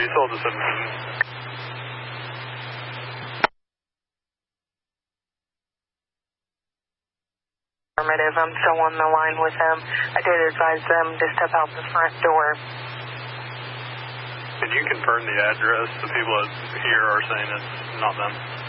you sold the 17. Affirmative, I'm still on the line with them. I did advise them to step out the front door. Can you confirm the address? The people here are saying it's not them.